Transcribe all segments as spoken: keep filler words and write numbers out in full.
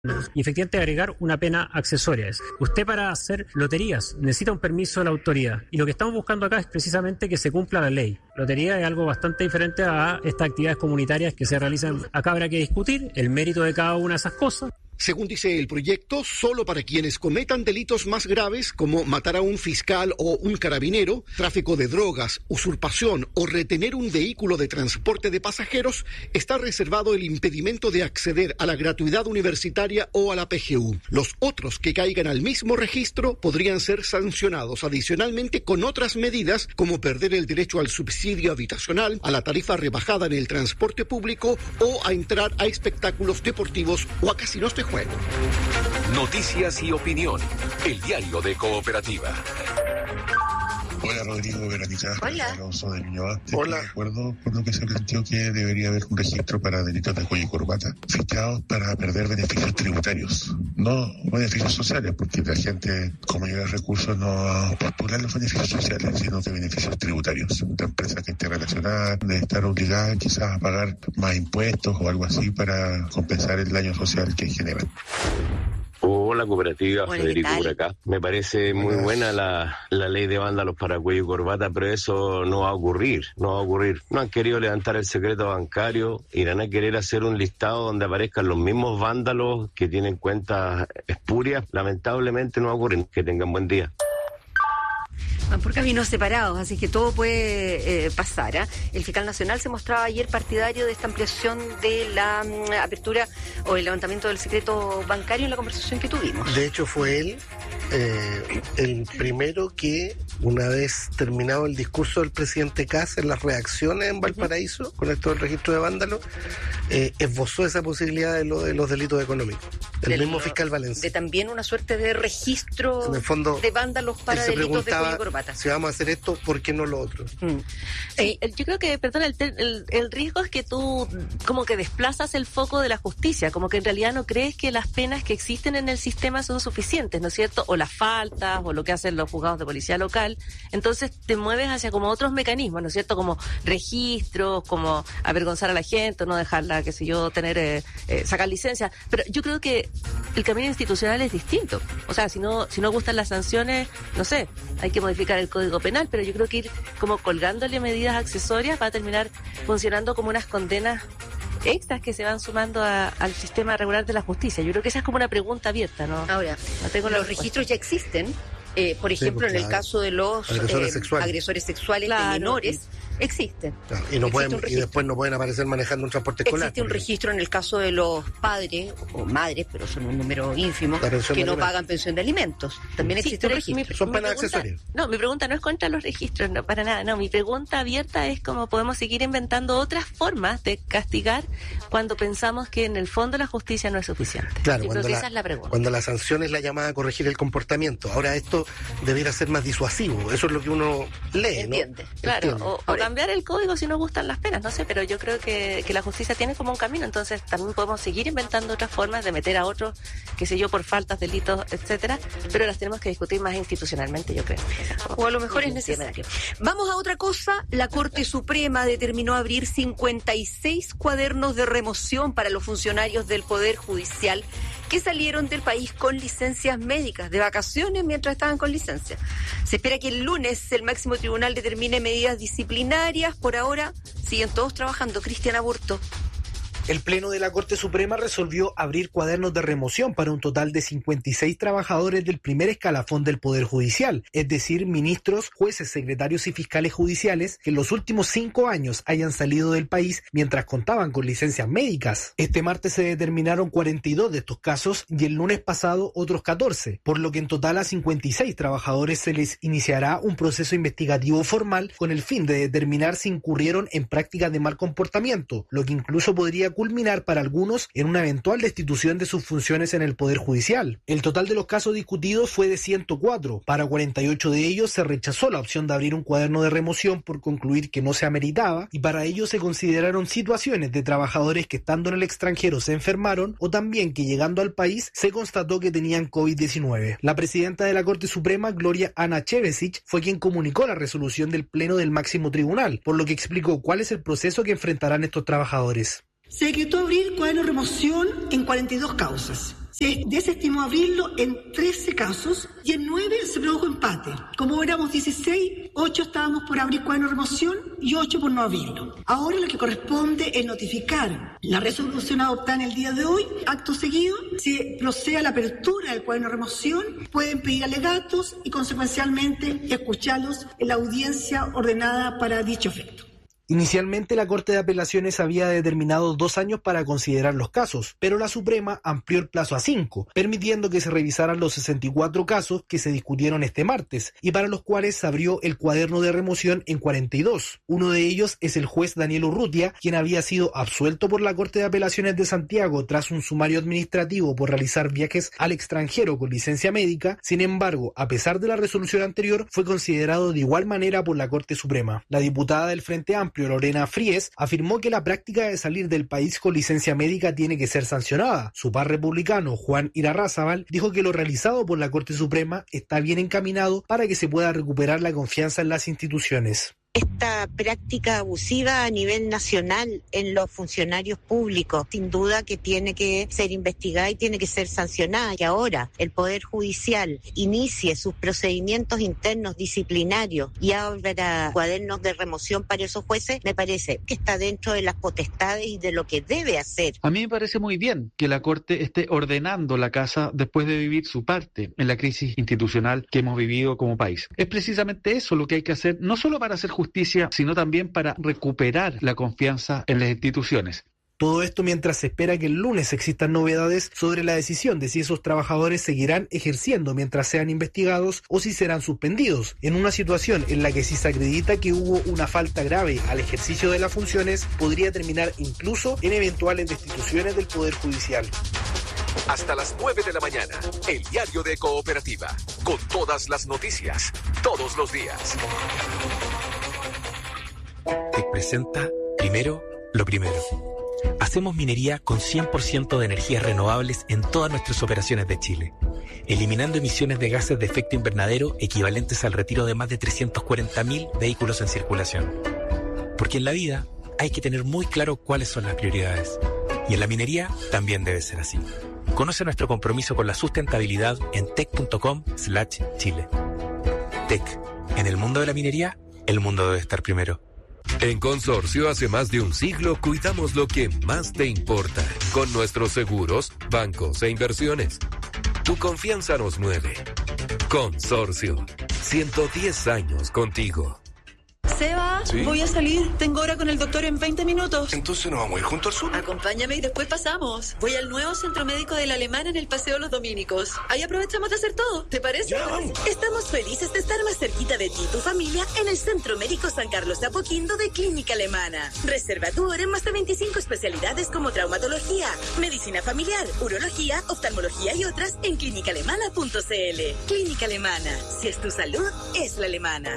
y efectivamente agregar una pena accesoria. Usted, para hacer loterías, necesita un permiso de la autoridad, y lo que estamos buscando acá es precisamente que se cumpla la ley. Lotería es algo bastante diferente a estas actividades comunitarias que se realizan. Acá habrá que discutir el mérito de cada una de esas cosas. Según dice el proyecto, solo para quienes cometan delitos más graves como matar a un fiscal o un carabinero, tráfico de drogas, usurpación o retener un vehículo de transporte de pasajeros, está reservado el impedimento de acceder a la gratuidad universitaria o a la P G U. Los otros que caigan al mismo registro podrían ser sancionados adicionalmente con otras medidas, como perder el derecho al subsidio habitacional, a la tarifa rebajada en el transporte público o a entrar a espectáculos deportivos o a casinos de juego. Noticias y opinión. El diario de Cooperativa. Hola, Rodrigo Veranita. Hola. Alonso de Ñuñoa. Hola. De acuerdo con lo que se planteó, que debería haber un registro para delitos de cuello y corbata, fichados para perder beneficios tributarios, no beneficios sociales, porque la gente con mayores recursos no postula los beneficios sociales, sino que beneficios tributarios. La empresa que esté relacionada debe estar obligada quizás a pagar más impuestos o algo así para compensar el daño social que generan. Hola, Cooperativa, Hola, Federico ¿qué tal? por acá. Me parece muy buena la, la ley de vándalos para cuello y corbata, pero eso no va a ocurrir, no va a ocurrir. No han querido levantar el secreto bancario, irán a querer hacer un listado donde aparezcan los mismos vándalos que tienen cuentas espurias. Lamentablemente no va a ocurrir. Que tengan buen día. Van por caminos separados, así que todo puede eh, pasar. ¿eh? El fiscal nacional se mostraba ayer partidario de esta ampliación de la um, apertura o el levantamiento del secreto bancario en la conversación que tuvimos. De hecho, fue él eh, el primero que, una vez terminado el discurso del presidente Kast en las reacciones en Valparaíso, uh-huh. con esto del registro de vándalos, eh, esbozó esa posibilidad de, lo, de los delitos económicos. El Del, mismo fiscal Valencia. De también una suerte de registro en el fondo, de vándalos para delitos de cuello y corbata. Si vamos a hacer esto, ¿por qué no lo otro? Mm. Sí, eh, yo creo que, perdón, el, el, el riesgo es que tú como que desplazas el foco de la justicia, como que en realidad no crees que las penas que existen en el sistema son suficientes, ¿no es cierto? O las faltas, o lo que hacen los juzgados de policía local. Entonces te mueves hacia como otros mecanismos, ¿no es cierto? Como registros, como avergonzar a la gente, no dejarla, qué sé yo, tener, eh, eh, sacar licencia. Pero yo creo que el camino institucional es distinto. O sea, si no, si no gustan las sanciones, no sé, hay que modificar el Código Penal, pero yo creo que ir como colgándole medidas accesorias va a terminar funcionando como unas condenas extras que se van sumando a, al sistema regular de la justicia. Yo creo que esa es como una pregunta abierta, ¿no? Ahora, no tengo los la registros ya existen. Eh, por ejemplo, sí, pues, en el claro. caso de los agresores eh, sexuales, agresores sexuales claro. de menores, existen. Claro, y no Existe pueden, un y registro. después no pueden aparecer manejando un transporte escolar. Existe un registro en el caso de los padres o madres, pero son un número ínfimo, que no alimentos. pagan pensión de alimentos. También Sí, existe un pero registro. mi- Son mi penas pregunta- accesorias. No, mi pregunta no es contra los registros, no, para nada. No, mi pregunta abierta es cómo podemos seguir inventando otras formas de castigar cuando pensamos que en el fondo la justicia no es suficiente. Claro, Yo cuando creo que la, esa es la pregunta. cuando la sanción es la llamada a corregir el comportamiento. Ahora esto debiera ser más disuasivo. Eso es lo que uno lee, Entiende. ¿no? Claro, Entiende. o, o cambiar el código si nos gustan las penas, no sé, pero yo creo que, que la justicia tiene como un camino, entonces también podemos seguir inventando otras formas de meter a otros, qué sé yo, por faltas, delitos, etcétera, pero las tenemos que discutir más institucionalmente, yo creo. O a lo mejor es necesario. Vamos a otra cosa. La Corte Suprema determinó abrir cincuenta y seis cuadernos de remoción para los funcionarios del Poder Judicial que salieron del país con licencias médicas, de vacaciones mientras estaban con licencia. Se espera que el lunes el máximo tribunal determine medidas disciplinarias. Por ahora siguen todos trabajando. Cristian Aburto. El Pleno de la Corte Suprema resolvió abrir cuadernos de remoción para un total de cincuenta y seis trabajadores del primer escalafón del Poder Judicial, es decir, ministros, jueces, secretarios y fiscales judiciales que en los últimos cinco años hayan salido del país mientras contaban con licencias médicas. Este martes se determinaron cuarenta y dos de estos casos y el lunes pasado otros catorce, por lo que en total a cincuenta y seis trabajadores se les iniciará un proceso investigativo formal con el fin de determinar si incurrieron en prácticas de mal comportamiento, lo que incluso podría culminar para algunos en una eventual destitución de sus funciones en el Poder Judicial. El total de los casos discutidos fue de ciento cuatro. Para cuarenta y ocho de ellos se rechazó la opción de abrir un cuaderno de remoción por concluir que no se ameritaba, y para ello se consideraron situaciones de trabajadores que estando en el extranjero se enfermaron o también que llegando al país se constató que tenían COVID diecinueve. La presidenta de la Corte Suprema, Gloria Ana Chevesich, fue quien comunicó la resolución del Pleno del máximo tribunal, por lo que explicó cuál es el proceso que enfrentarán estos trabajadores. Se decretó abrir cuaderno de remoción en cuarenta y dos causas. Se desestimó abrirlo en trece casos y en nueve se produjo empate. Como éramos dieciséis, ocho estábamos por abrir cuaderno de remoción y ocho por no abrirlo. Ahora lo que corresponde es notificar la resolución adoptada en el día de hoy. Acto seguido, si procede a la apertura del cuaderno de remoción, pueden pedir alegatos y consecuencialmente escucharlos en la audiencia ordenada para dicho efecto. Inicialmente la Corte de Apelaciones había determinado dos años para considerar los casos, pero la Suprema amplió el plazo a cinco, permitiendo que se revisaran los sesenta y cuatro casos que se discutieron este martes y para los cuales se abrió el cuaderno de remoción en cuarenta y dos. Uno de ellos es el juez Daniel Urrutia, quien había sido absuelto por la Corte de Apelaciones de Santiago tras un sumario administrativo por realizar viajes al extranjero con licencia médica. Sin embargo, a pesar de la resolución anterior, fue considerado de igual manera por la Corte Suprema. La diputada del Frente Amplio, Lorena Fries, afirmó que la práctica de salir del país con licencia médica tiene que ser sancionada. Su par republicano, Juan Irarrázaval, dijo que lo realizado por la Corte Suprema está bien encaminado para que se pueda recuperar la confianza en las instituciones. Esta práctica abusiva a nivel nacional en los funcionarios públicos, sin duda que tiene que ser investigada y tiene que ser sancionada. Que ahora el Poder Judicial inicie sus procedimientos internos disciplinarios y abra cuadernos de remoción para esos jueces, me parece que está dentro de las potestades y de lo que debe hacer. A mí me parece muy bien que la Corte esté ordenando la casa después de vivir su parte en la crisis institucional que hemos vivido como país. Es precisamente eso lo que hay que hacer, no solo para hacer justicia, justicia, sino también para recuperar la confianza en las instituciones. Todo esto mientras se espera que el lunes existan novedades sobre la decisión de si esos trabajadores seguirán ejerciendo mientras sean investigados o si serán suspendidos, en una situación en la que si se acredita que hubo una falta grave al ejercicio de las funciones, podría terminar incluso en eventuales destituciones del Poder Judicial. Hasta las nueve de la mañana, el diario de Cooperativa, con todas las noticias, todos los días. Te presenta Primero lo Primero. Hacemos minería con cien por ciento de energías renovables en todas nuestras operaciones de Chile, eliminando emisiones de gases de efecto invernadero equivalentes al retiro de más de trescientos cuarenta mil vehículos en circulación. Porque en la vida hay que tener muy claro cuáles son las prioridades. Y en la minería también debe ser así. Conoce nuestro compromiso con la sustentabilidad en tec.com slash Chile. Tec. En el mundo de la minería, el mundo debe estar primero. En Consorcio, hace más de un siglo, cuidamos lo que más te importa. Con nuestros seguros, bancos e inversiones. Tu confianza nos mueve. Consorcio. ciento diez años contigo. Seba, ¿sí? Voy a salir. Tengo hora con el doctor en veinte minutos. Entonces nos vamos a ir juntos al sur. Acompáñame y después pasamos. Voy al nuevo centro médico de la Alemana en el Paseo Los Dominicos. Ahí aprovechamos de hacer todo. ¿Te parece? Ya, vamos. Estamos felices de estar más cerquita de ti y tu familia en el Centro Médico San Carlos de Apoquindo de Clínica Alemana. Reserva tu hora en más de veinticinco especialidades como traumatología, medicina familiar, urología, oftalmología y otras en clínica alemana punto c l. Clínica Alemana. Si es tu salud, es la alemana.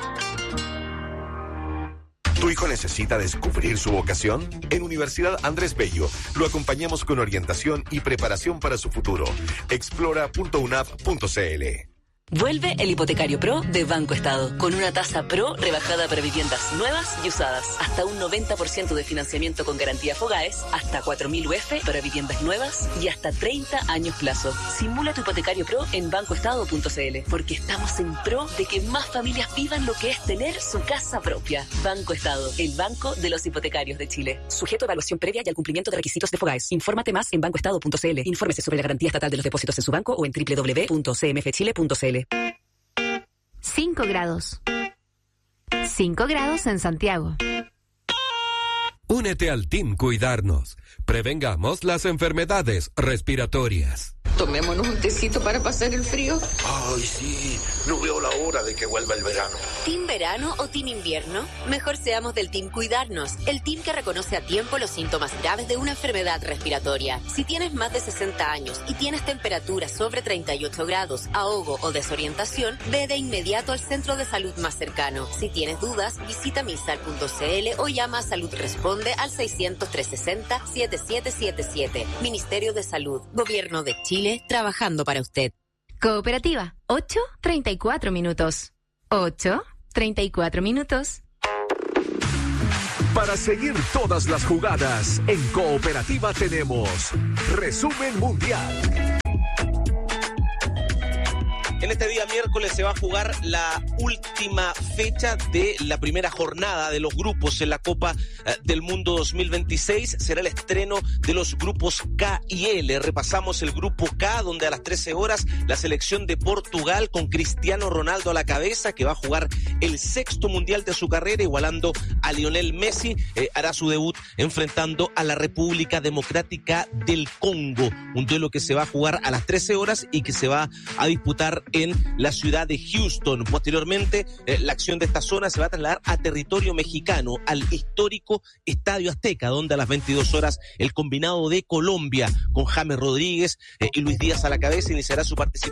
¿Tu hijo necesita descubrir su vocación? En Universidad Andrés Bello lo acompañamos con orientación y preparación para su futuro. explora punto u n a p punto c l. Vuelve el Hipotecario Pro de Banco Estado, con una tasa Pro rebajada para viviendas nuevas y usadas, hasta un noventa por ciento de financiamiento con garantía Fogaes, hasta cuatro mil U F para viviendas nuevas y hasta treinta años plazo. Simula tu Hipotecario Pro en banco estado punto c l, porque estamos en pro de que más familias vivan lo que es tener su casa propia. Banco Estado, el banco de los hipotecarios de Chile. Sujeto a evaluación previa y al cumplimiento de requisitos de Fogaes. Infórmate más en banco estado punto c l. Infórmese sobre la garantía estatal de los depósitos en su banco o en doble u doble u doble u punto c m f chile punto c l. cinco grados. cinco grados en Santiago. Únete al Team Cuidarnos. Prevengamos las enfermedades respiratorias. Tomémonos un tecito para pasar el frío. Ay, sí. No veo la hora de que vuelva el verano. ¿Team verano o team invierno? Mejor seamos del Team Cuidarnos, el team que reconoce a tiempo los síntomas graves de una enfermedad respiratoria. Si tienes más de sesenta años y tienes temperatura sobre treinta y ocho grados, ahogo o desorientación, ve de inmediato al centro de salud más cercano. Si tienes dudas, visita misal punto c l o llama a Salud Responde al seiscientos, trescientos sesenta, setenta y siete setenta y siete. Ministerio de Salud, Gobierno de Chile, trabajando para usted. Cooperativa, ocho treinta y cuatro minutos. ocho treinta y cuatro minutos. Para seguir todas las jugadas, en Cooperativa tenemos Resumen Mundial. En este día miércoles se va a jugar la última fecha de la primera jornada de los grupos en la Copa del Mundo dos mil veintiséis. Será el estreno de los grupos K y L. Repasamos el grupo K, donde a las trece horas la selección de Portugal, con Cristiano Ronaldo a la cabeza, que va a jugar el sexto mundial de su carrera, igualando a Lionel Messi, eh, hará su debut enfrentando a la República Democrática del Congo. Un duelo que se va a jugar a las trece horas y que se va a disputar en la ciudad de Houston. Posteriormente, eh, la acción de esta zona se va a trasladar a territorio mexicano, al histórico Estadio Azteca, donde a las veintidós horas el combinado de Colombia, con James Rodríguez eh, y Luis Díaz a la cabeza, iniciará su participación